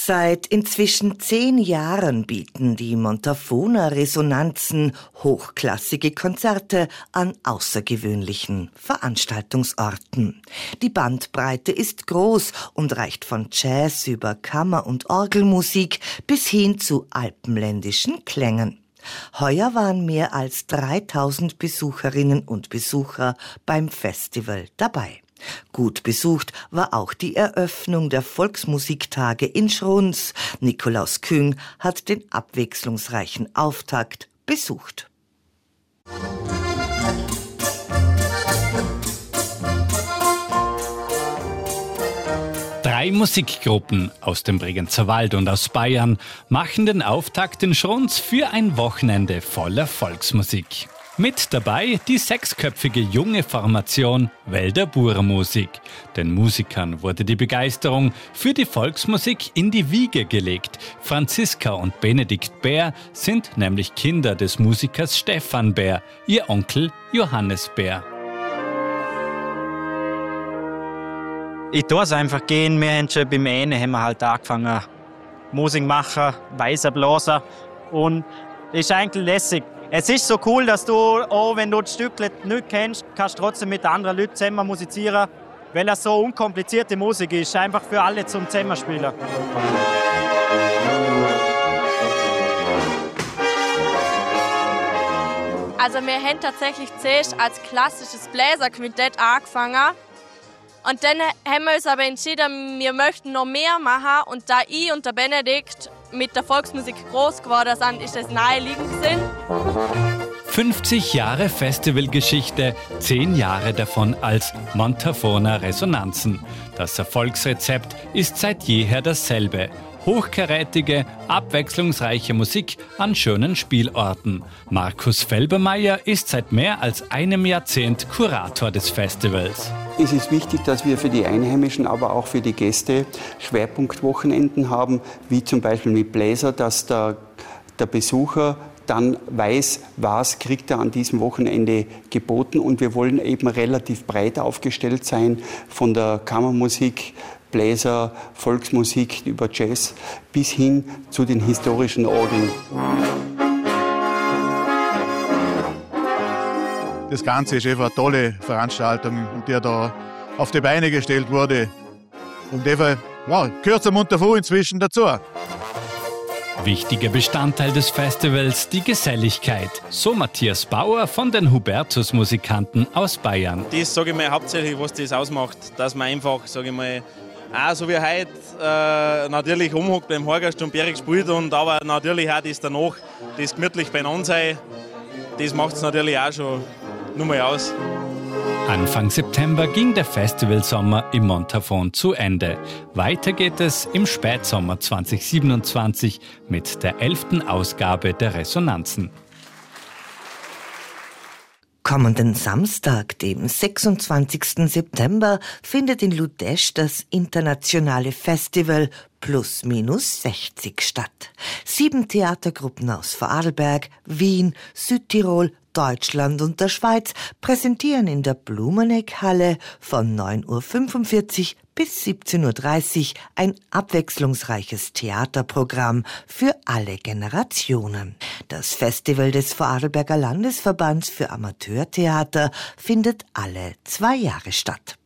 Seit inzwischen 10 Jahren bieten die Montafona Resonanzen hochklassige Konzerte an außergewöhnlichen Veranstaltungsorten. Die Bandbreite ist groß und reicht von Jazz über Kammer- und Orgelmusik bis hin zu alpenländischen Klängen. Heuer waren mehr als 3000 Besucherinnen und Besucher beim Festival dabei. Gut besucht war auch die Eröffnung der Volksmusiktage in Schruns. Nikolaus Küng hat den abwechslungsreichen Auftakt besucht. Drei Musikgruppen aus dem Bregenzer Wald und aus Bayern machen den Auftakt in Schruns für ein Wochenende voller Volksmusik. Mit dabei die 6-köpfige junge Formation Wälder Burmusik. Den Musikern wurde die Begeisterung für die Volksmusik in die Wiege gelegt. Franziska und Benedikt Bär sind nämlich Kinder des Musikers Stefan Bär, ihr Onkel Johannes Bär. Ich tue es einfach gehen. Wir haben schon beim einen haben wir halt angefangen, Musik machen, weißer Blaser. Und es ist eigentlich lässig. Es ist so cool, dass du, auch wenn du das Stück nicht kennst, kannst trotzdem mit anderen Leuten zusammen musizieren, weil es so unkomplizierte Musik ist, einfach für alle zum Zusammenspielen. Also wir haben tatsächlich zuerst als klassisches Bläserquintett angefangen. Und dann haben wir uns aber entschieden, wir möchten noch mehr machen. Und da ich und der Benedikt mit der Volksmusik groß geworden sind, ist das naheliegend gewesen. 50 Jahre Festivalgeschichte, 10 Jahre davon als Montafona Resonanzen. Das Erfolgsrezept ist seit jeher dasselbe. Hochkarätige, abwechslungsreiche Musik an schönen Spielorten. Markus Felbermeier ist seit mehr als einem Jahrzehnt Kurator des Festivals. Es ist wichtig, dass wir für die Einheimischen, aber auch für die Gäste Schwerpunktwochenenden haben, wie zum Beispiel mit Bläser, dass der Besucher dann weiß, was kriegt er an diesem Wochenende geboten. Und wir wollen eben relativ breit aufgestellt sein, von der Kammermusik, Bläser, Volksmusik über Jazz bis hin zu den historischen Orgeln. Das Ganze ist einfach eine tolle Veranstaltung, die da auf die Beine gestellt wurde. Und einfach, ja, gehört zum Montafon inzwischen dazu. Wichtiger Bestandteil des Festivals, die Geselligkeit. So Matthias Bauer von den Hubertus-Musikanten aus Bayern. Das sage ich mal hauptsächlich, was das ausmacht, dass man einfach, sage ich mal, auch so wie heute natürlich umhockt beim Horgast und Berg spielt und aber natürlich auch das danach, das gemütlich beieinander sein, das macht es natürlich auch schon nur mal aus. Anfang September ging der Festivalsommer im Montafon zu Ende. Weiter geht es im Spätsommer 2027 mit der 11. Ausgabe der Resonanzen. Kommenden Samstag, dem 26. September, findet in Ludesch das internationale Festival Plus Minus 60 statt. 7 Theatergruppen aus Vorarlberg, Wien, Südtirol, Deutschland und der Schweiz präsentieren in der Blumenegg-Halle von 9.45 Uhr bis 17.30 Uhr ein abwechslungsreiches Theaterprogramm für alle Generationen. Das Festival des Vorarlberger Landesverbands für Amateurtheater findet alle 2 Jahre statt.